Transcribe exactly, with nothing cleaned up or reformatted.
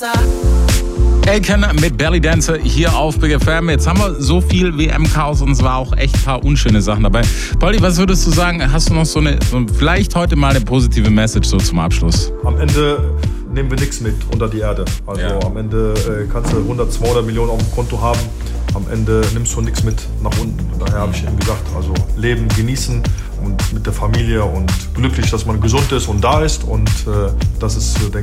Elken mit Belly Dancer hier auf Big F M. Jetzt haben wir so viel W M-Chaos und es war auch echt ein paar unschöne Sachen dabei. Polly, was würdest du sagen? Hast du noch so eine, so vielleicht heute mal eine positive Message so zum Abschluss? Am Ende nehmen wir nichts mit unter die Erde. Also Ja. am Ende äh, kannst du hundert, zweihundert Millionen auf dem Konto haben. Am Ende nimmst du nichts mit nach unten. Und daher habe ich eben gesagt, also leben, genießen und mit der Familie und glücklich, dass man gesund ist und da ist. Und äh, das ist, denke